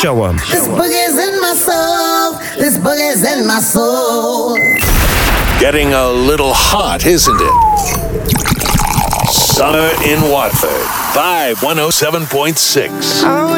show 'em. This boogie's in my soul. This boogie's in my soul. Getting a little hot, isn't it? Summer in Watford. Vibe 107.6.